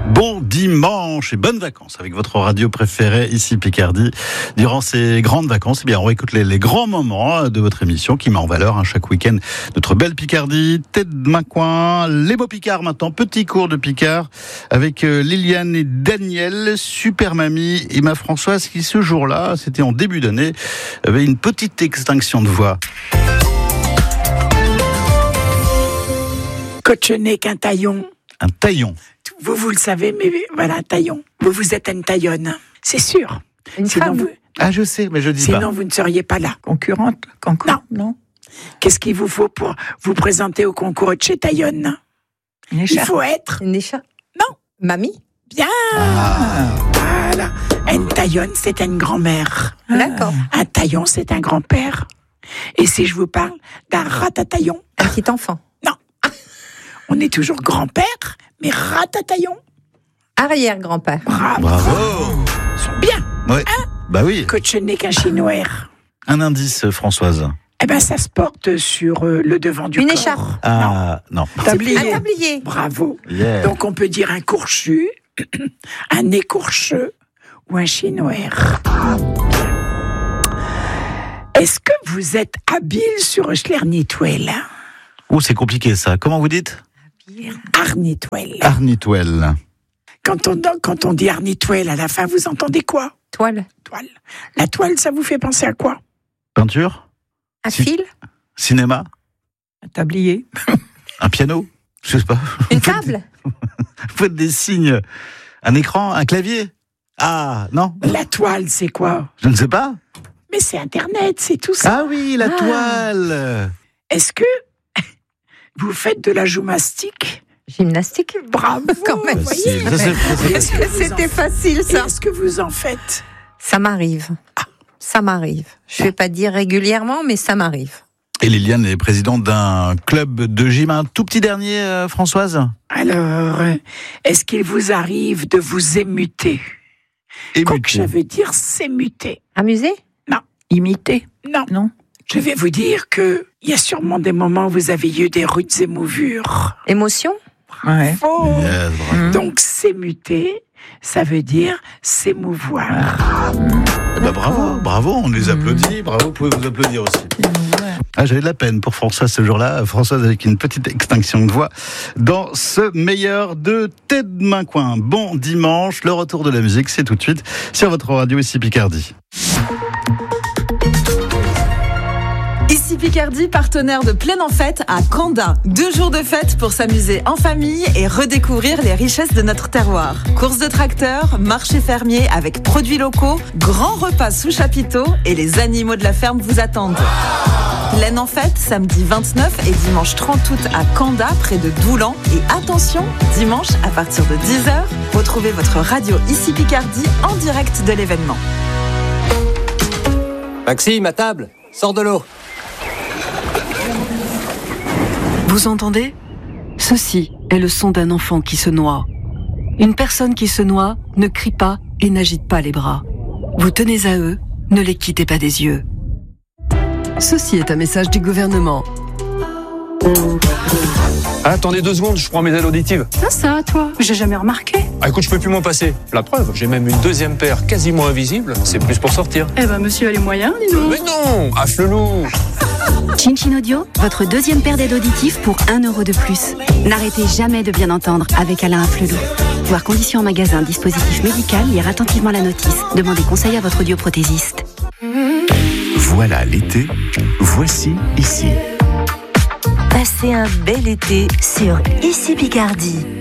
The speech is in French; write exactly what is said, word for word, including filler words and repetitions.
Bon dimanche et bonnes vacances avec votre radio préférée ici Picardie. Durant ces grandes vacances, eh bien, on écoute les, les grands moments de votre émission qui met en valeur hein, chaque week-end notre belle Picardie, tête de main coin, les beaux Picards maintenant, petit cours de Picard avec euh, Liliane et Daniel, super mamie et ma Françoise qui ce jour-là, c'était en début d'année, avait une petite extinction de voix. Coach n'est qu'un taillon. Un taillon. Vous, vous le savez, mais voilà, un taillon. Vous, vous êtes une taillonne, c'est sûr. Une sinon, femme. vous, Ah, je sais, mais je dis sinon pas. vous ne seriez pas là. Concurrente, concurrente, Non. non. Qu'est-ce qu'il vous faut pour vous présenter au concours de chez Taillonne? Une Il écharpe. faut être Une écharpe. Non. Mamie. bien. Ah. Voilà. Une taillonne, c'est une grand-mère. D'accord. Un taillon, c'est un grand-père. Et si je vous parle d'un ratataillon, Un petit enfant. on est toujours grand-père, mais ratataillon. Arrière-grand-père. Bravo. Bravo. Ils sont bien. Ouais. Bah oui. Coach n'est qu'un chinois. Un indice, Françoise. Eh ben, ça se porte sur euh, le devant du Une corps. écharpe. Ah, non. Tablier. Un tablier. Bravo. Yeah. Donc, on peut dire un courchu, un écorcheux ou un chinois. Est-ce que vous êtes habile sur Schlernietwell? Oh, c'est compliqué ça. Comment vous dites? Arnitwell. Arnitwell. Quand on, quand on dit Arnitwell, à la fin, vous entendez quoi? Toile. Toile. La toile, ça vous fait penser à quoi? Peinture? Un Si- fil. Cinéma? Un tablier. Un piano? Je sais pas. Une table. Vous faites des signes. Un écran? Un clavier? Ah, non? La toile, c'est quoi? Je ne sais pas. Mais c'est Internet, c'est tout ça. Ah oui, la Ah. toile. Est-ce que vous faites de la gymnastique? Gymnastique. Bravo. Quand même. vous voyez. Facile. Ça, c'est- ça, c'est Est-ce que vous en C'était faites facile, Et ça. Est-ce que vous en faites? Ça m'arrive. Ça m'arrive. Je vais pas dire régulièrement, mais ça m'arrive. Et Liliane est présidente d'un club de gym. Un tout petit dernier, euh, Françoise? Alors, euh, est-ce qu'il vous arrive de vous émuter? Coach, ça veut dire s'émuter. Amusé? Imiter? Non. Non. Je vais vous dire que il y a sûrement des moments où vous avez eu des rudes émouvures. Émotion? Ouais. Faux. Yes, bravo. Donc, s'émuter, ça veut dire s'émouvoir. Eh ben, bravo, bravo, on les applaudit. Bravo, vous pouvez vous applaudir aussi. Ah, j'avais de la peine pour Françoise ce jour-là. Françoise avec une petite extinction de voix dans ce meilleur de Tête de Main Coin. Bon dimanche, le retour de la musique, c'est tout de suite sur votre radio ici Picardie. Ici Picardie, partenaire de Plein en Fête à Canda. Deux jours de fête pour s'amuser en famille et redécouvrir les richesses de notre terroir. Courses de tracteurs, marché fermier avec produits locaux, grands repas sous chapiteau et les animaux de la ferme vous attendent. Plein en Fête, samedi vingt-neuf et dimanche trente août à Canda, près de Doulan. Et attention, dimanche à partir de dix heures, retrouvez votre radio ici Picardie en direct de l'événement. Maxime, à table, sors de l'eau. Vous entendez? Ceci est le son d'un enfant qui se noie. Une personne qui se noie ne crie pas et n'agite pas les bras. Vous tenez à eux, ne les quittez pas des yeux. Ceci est un message du gouvernement. Ah, attendez deux secondes, je prends mes aides auditives. Ça, ça, toi, j'ai jamais remarqué. Ah, écoute, je peux plus m'en passer. La preuve, j'ai même une deuxième paire quasiment invisible. C'est plus pour sortir. Eh ben, monsieur a les moyens, dis donc. Mais non, à Flelou. Chin Chin Audio, votre deuxième paire d'aides auditives pour un euro de plus. N'arrêtez jamais de bien entendre avec Alain Afflelou. Voir conditions en magasin, dispositif médical, lire attentivement la notice. Demandez conseil à votre audioprothésiste. Voilà l'été, voici ici. Passez un bel été sur Ici Picardie.